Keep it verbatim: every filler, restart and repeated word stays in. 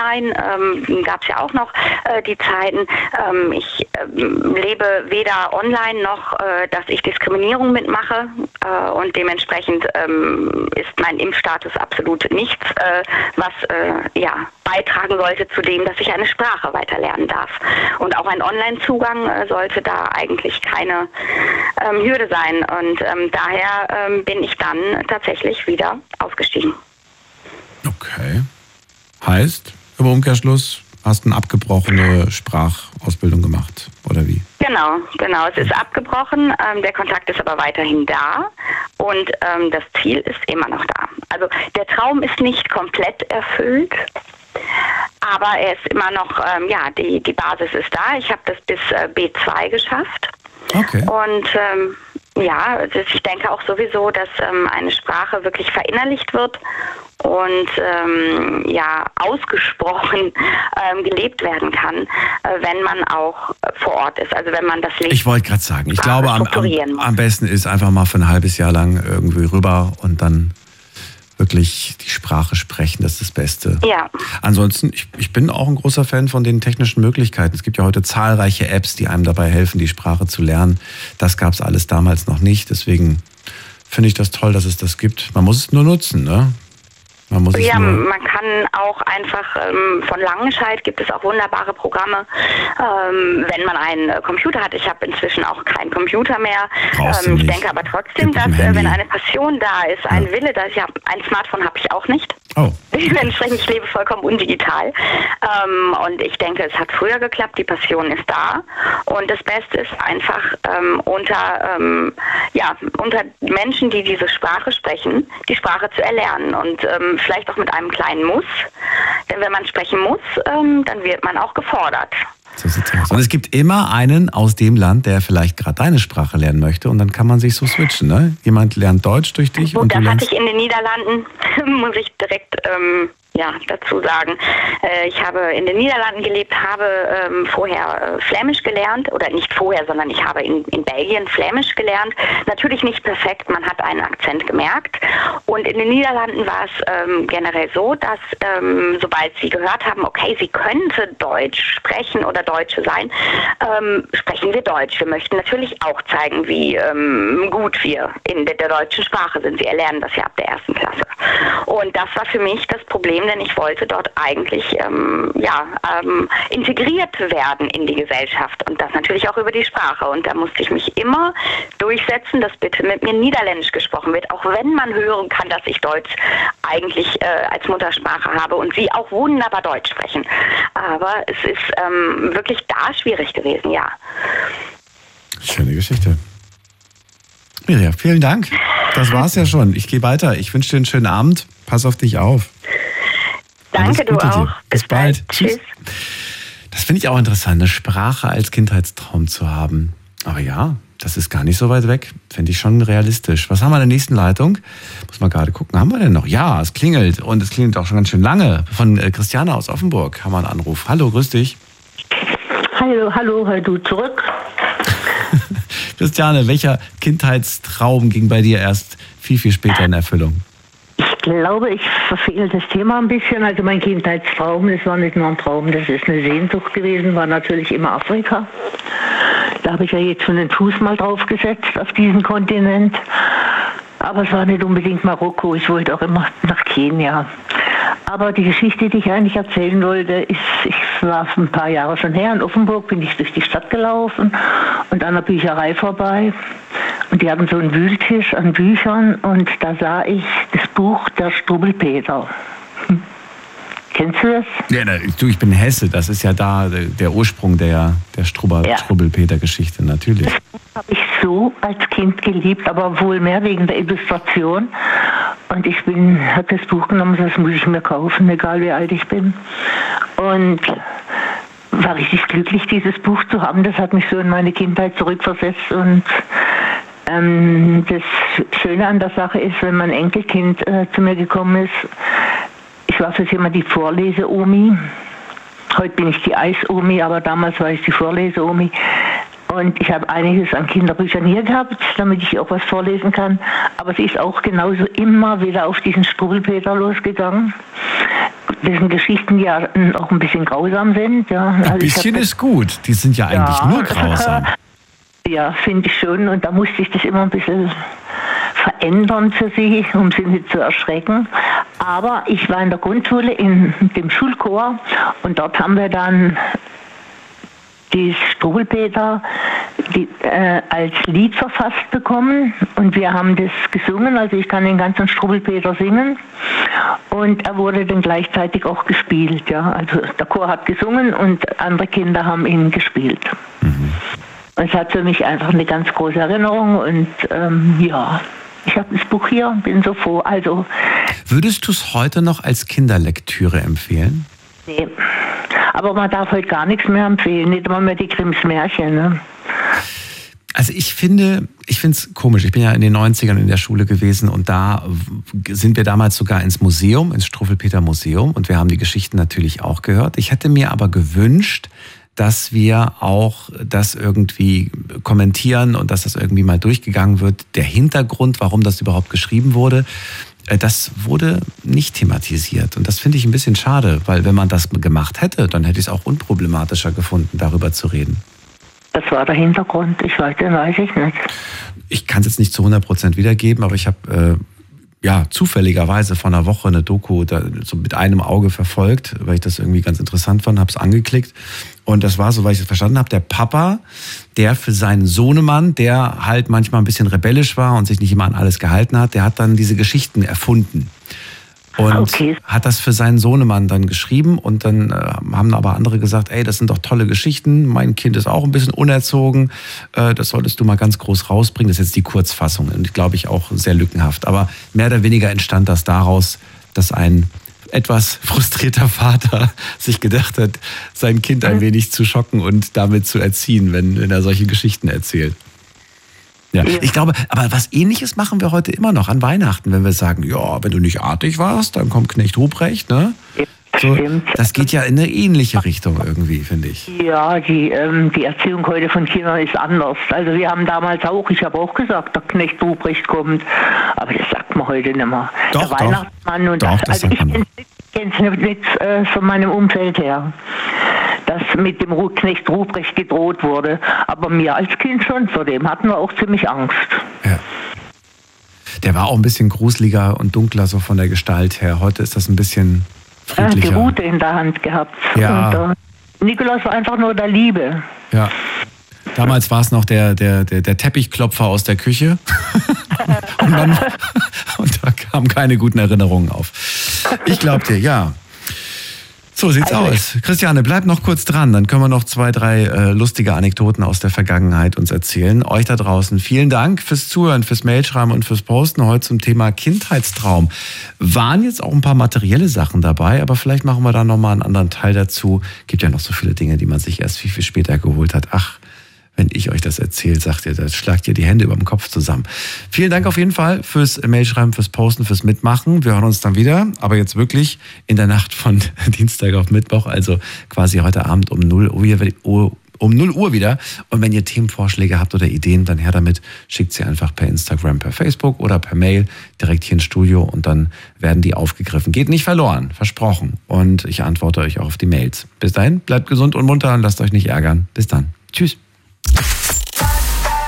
online, ähm, gab es ja auch noch äh, die Zeiten. Ähm, ich ähm, lebe weder online noch, äh, dass ich Diskriminierung mitmache äh, und dementsprechend ähm, ist mein Impfstatus absolut nichts, äh, was äh, ja, beitragen sollte zu dem, dass ich eine Sprache weiterlernen darf. Und auch ein Online-Zugang äh, sollte da eigentlich keine ähm, Hürde sein. Und ähm, daher ähm, bin ich dann tatsächlich wieder aufgestiegen. Okay. Heißt, im Umkehrschluss, hast eine abgebrochene Sprachausbildung gemacht, oder wie? Genau, genau. Es ist abgebrochen, ähm, der Kontakt ist aber weiterhin da und ähm, das Ziel ist immer noch da. Also der Traum ist nicht komplett erfüllt, aber er ist immer noch, ähm, ja, die, die Basis ist da. Ich habe das bis äh, B zwei geschafft. Okay. Und ähm, ja, ich denke auch sowieso, dass ähm, eine Sprache wirklich verinnerlicht wird und ähm, ja ausgesprochen ähm, gelebt werden kann, äh, wenn man auch äh, vor Ort ist. Also wenn man das lebt. Ich wollte gerade sagen, ich glaube, am, am, am besten ist einfach mal für ein halbes Jahr lang irgendwie rüber und dann wirklich die Sprache sprechen, das ist das Beste. Ja. Ansonsten, ich, ich bin auch ein großer Fan von den technischen Möglichkeiten. Es gibt ja heute zahlreiche Apps, die einem dabei helfen, die Sprache zu lernen. Das gab es alles damals noch nicht. Deswegen finde ich das toll, dass es das gibt. Man muss es nur nutzen, ne? Man muss ja, es nur man kann auch einfach, ähm, von Langenscheidt gibt es auch wunderbare Programme, ähm, wenn man einen Computer hat. Ich habe inzwischen auch keinen Computer mehr. Ähm, ich denke aber trotzdem, dass äh, wenn eine Passion da ist, ein ja. Wille, dass ich hab, ein Smartphone habe ich auch nicht. Oh. Dementsprechend, ich lebe vollkommen undigital. Ähm, und ich denke, es hat früher geklappt, die Passion ist da. Und das Beste ist einfach ähm, unter, ähm, ja, unter Menschen, die diese Sprache sprechen, die Sprache zu erlernen. Und ähm, vielleicht auch mit einem kleinen Muss. Denn wenn man sprechen muss, ähm, dann wird man auch gefordert. So sieht's aus. Und es gibt immer einen aus dem Land, der vielleicht gerade deine Sprache lernen möchte und dann kann man sich so switchen, ne? Jemand lernt Deutsch durch dich. Gut, und du das lernst... hatte ich in den Niederlanden, muss ich direkt ähm, ja, dazu sagen. Äh, ich habe in den Niederlanden gelebt, habe ähm, vorher äh, Flämisch gelernt, oder nicht vorher, sondern ich habe in, in Belgien Flämisch gelernt. Natürlich nicht perfekt, man hat einen Akzent gemerkt. Und in den Niederlanden war es ähm, generell so, dass ähm, sobald sie gehört haben, okay, sie könnte Deutsch sprechen oder Deutsche sein, ähm, sprechen wir Deutsch. Wir möchten natürlich auch zeigen, wie ähm, gut wir in der, der deutschen Sprache sind. Sie erlernen das ja ab der ersten Klasse. Und das war für mich das Problem, denn ich wollte dort eigentlich ähm, ja, ähm, integriert werden in die Gesellschaft und das natürlich auch über die Sprache. Und da musste ich mich immer durchsetzen, dass bitte mit mir Niederländisch gesprochen wird, auch wenn man hören kann, dass ich Deutsch eigentlich äh, als Muttersprache habe und sie auch wunderbar Deutsch sprechen. Aber es ist ähm, wirklich da schwierig gewesen, ja. Schöne Geschichte. Mirja, vielen Dank. Das war's ja schon. Ich gehe weiter. Ich wünsche dir einen schönen Abend. Pass auf dich auf. Danke, du auch. Bis, Bis bald. bald. Tschüss. Das finde ich auch interessant, eine Sprache als Kindheitstraum zu haben. Aber ja, das ist gar nicht so weit weg. Finde ich schon realistisch. Was haben wir in der nächsten Leitung? Muss mal gerade gucken. Haben wir denn noch? Ja, es klingelt. Und es klingelt auch schon ganz schön lange. Von Christiane aus Offenburg haben wir einen Anruf. Hallo, grüß dich. Hallo, hallo, hör du zurück. Christiane, welcher Kindheitstraum ging bei dir erst viel, viel später in Erfüllung? Ich glaube, ich verfehle das Thema ein bisschen. Also mein Kindheitstraum, das war nicht nur ein Traum, das ist eine Sehnsucht gewesen, war natürlich immer Afrika. Da habe ich ja jetzt schon den Fuß mal drauf gesetzt auf diesen Kontinent. Aber es war nicht unbedingt Marokko, ich wollte auch immer nach Kenia. Aber die Geschichte, die ich eigentlich erzählen wollte, ist, ich war ein paar Jahre schon her, in Offenburg bin ich durch die Stadt gelaufen und an der Bücherei vorbei. Und die hatten so einen Wühltisch an Büchern und da sah ich das Buch Der Struwwelpeter. Hm. Kennst du das? Ja, du, ich bin Hesse, das ist ja da der Ursprung der, der ja. Struwwelpeter-Geschichte, natürlich. Das habe ich so als Kind geliebt, aber wohl mehr wegen der Illustration. Und ich bin, habe das Buch genommen, das muss ich mir kaufen, egal wie alt ich bin. Und war richtig glücklich, dieses Buch zu haben. Das hat mich so in meine Kindheit zurückversetzt. Und ähm, das Schöne an der Sache ist, wenn mein Enkelkind äh, zu mir gekommen ist, ich war für sie immer die Vorlese-Omi. Heute bin ich die Eis-Omi, aber damals war ich die Vorlese-Omi. Und ich habe einiges an Kinderbüchern hier gehabt, damit ich auch was vorlesen kann. Aber sie ist auch genauso immer wieder auf diesen Struwwelpeter losgegangen. dessen Geschichten ja auch ein bisschen grausam sind. Ja. Ein also bisschen ist gut, die sind ja eigentlich ja. nur grausam. Ja, finde ich schon. Und da musste ich das immer ein bisschen verändern für sie, um sie nicht zu erschrecken. Aber ich war in der Grundschule in dem Schulchor und dort haben wir dann die Struwwelpeter die, äh, als Lied verfasst bekommen und wir haben das gesungen, also ich kann den ganzen Struwwelpeter singen und er wurde dann gleichzeitig auch gespielt, ja, also der Chor hat gesungen und andere Kinder haben ihn gespielt. Mhm. Und es hat für mich einfach eine ganz große Erinnerung und ähm, ja, ich habe das Buch hier, bin so froh, also... Würdest du es heute noch als Kinderlektüre empfehlen? Nee, aber man darf heute gar nichts mehr empfehlen, nicht immer mehr die Grimms Märchen. Ne? Also ich finde, ich finde es komisch. Ich bin ja in den neunzigern in der Schule gewesen und da sind wir damals sogar ins Museum, ins Struwwelpeter Museum und wir haben die Geschichten natürlich auch gehört. Ich hätte mir aber gewünscht, dass wir auch das irgendwie kommentieren und dass das irgendwie mal durchgegangen wird. Der Hintergrund, warum das überhaupt geschrieben wurde, das wurde nicht thematisiert. Und das finde ich ein bisschen schade, weil wenn man das gemacht hätte, dann hätte ich es auch unproblematischer gefunden, darüber zu reden. Das war der Hintergrund. Ich weiß, den weiß ich nicht. Ich kann es jetzt nicht zu hundert Prozent wiedergeben, aber ich habe äh, ja zufälligerweise vor einer Woche eine Doku da, so mit einem Auge verfolgt, weil ich das irgendwie ganz interessant fand, habe es angeklickt. Und das war so, weil ich es verstanden habe, der Papa, der für seinen Sohnemann, der halt manchmal ein bisschen rebellisch war und sich nicht immer an alles gehalten hat, der hat dann diese Geschichten erfunden. Und okay. hat das für seinen Sohnemann dann geschrieben und dann äh, haben aber andere gesagt, ey, das sind doch tolle Geschichten, mein Kind ist auch ein bisschen unerzogen, äh, das solltest du mal ganz groß rausbringen. Das ist jetzt die Kurzfassung und glaube ich auch sehr lückenhaft. Aber mehr oder weniger entstand das daraus, dass ein etwas frustrierter Vater sich gedacht hat, sein Kind ein wenig zu schocken und damit zu erziehen, wenn, wenn er solche Geschichten erzählt. Ja, ich glaube, aber was Ähnliches machen wir heute immer noch an Weihnachten, wenn wir sagen, ja, wenn du nicht artig warst, dann kommt Knecht Ruprecht, ne? So, das geht ja in eine ähnliche Richtung irgendwie, finde ich. Ja, die, ähm, die Erziehung heute von Kindern ist anders. Also wir haben damals auch, ich habe auch gesagt, der Knecht Ruprecht kommt, aber das sagt man heute nicht mehr. Doch, der doch. Weihnachtsmann und doch, das, das also ich kenne es nicht, nicht äh, von meinem Umfeld her, dass mit dem Knecht Ruprecht gedroht wurde, aber mir als Kind schon, vor dem hatten wir auch ziemlich Angst. Ja. Der war auch ein bisschen gruseliger und dunkler so von der Gestalt her. Heute ist das ein bisschen friedlicher. Die Rute in der Hand gehabt. Ja. Und, äh, Nikolaus war einfach nur der Liebe. Ja. Damals war es noch der, der, der, der Teppichklopfer aus der Küche. und, dann, und da kamen keine guten Erinnerungen auf. Ich glaube dir, ja. So sieht's also aus. Christiane, bleib noch kurz dran, dann können wir noch zwei, drei äh, lustige Anekdoten aus der Vergangenheit uns erzählen. Euch da draußen vielen Dank fürs Zuhören, fürs Mailschreiben und fürs Posten heute zum Thema Kindheitstraum. Waren jetzt auch ein paar materielle Sachen dabei, aber vielleicht machen wir da nochmal einen anderen Teil dazu. Gibt ja noch so viele Dinge, die man sich erst viel, viel später geholt hat. Ach, wenn ich euch das erzähle, sagt ihr, das schlagt ihr die Hände über dem Kopf zusammen. Vielen Dank auf jeden Fall fürs Mailschreiben, fürs Posten, fürs Mitmachen. Wir hören uns dann wieder, aber jetzt wirklich in der Nacht von Dienstag auf Mittwoch, also quasi heute Abend um null Uhr, um null Uhr wieder. Und wenn ihr Themenvorschläge habt oder Ideen, dann her damit. Schickt sie einfach per Instagram, per Facebook oder per Mail direkt hier ins Studio und dann werden die aufgegriffen. Geht nicht verloren, versprochen. Und ich antworte euch auch auf die Mails. Bis dahin, bleibt gesund und munter und lasst euch nicht ärgern. Bis dann. Tschüss.